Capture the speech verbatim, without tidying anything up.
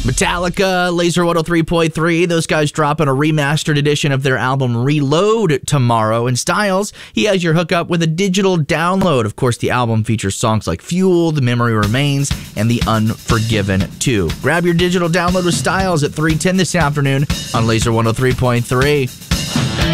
Metallica, Laser one oh three point three. Those guys dropping a remastered edition of their album Reload tomorrow. And Styles, he has your hookup with a digital download. Of course, the album features songs like Fuel, The Memory Remains, and The Unforgiven two. Grab your digital download with Styles at three ten this afternoon on Laser one oh three point three.